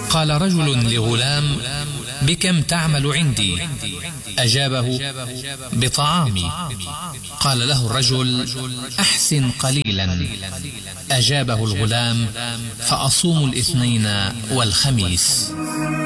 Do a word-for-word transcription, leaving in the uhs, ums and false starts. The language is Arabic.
قال رجل لغلام: بكم تعمل عندي؟ أجابه: بطعامي. قال له الرجل: أحسن قليلا. أجابه الغلام: فأصوم الاثنين والخميس.